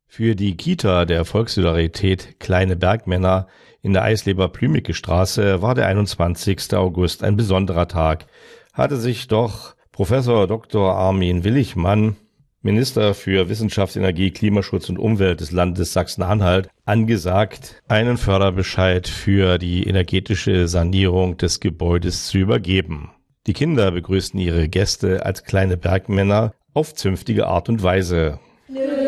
Für die Kita der Volkssolidarität Kleine Bergmänner in der Eisleber-Blümicke-Straße war der 21. August ein besonderer Tag, hatte sich doch Professor Dr. Armin Willigmann, Minister für Wissenschaft, Energie, Klimaschutz und Umwelt des Landes Sachsen-Anhalt, angesagt, einen Förderbescheid für die energetische Sanierung des Gebäudes zu übergeben. Die Kinder begrüßten ihre Gäste als kleine Bergmänner auf zünftige Art und Weise.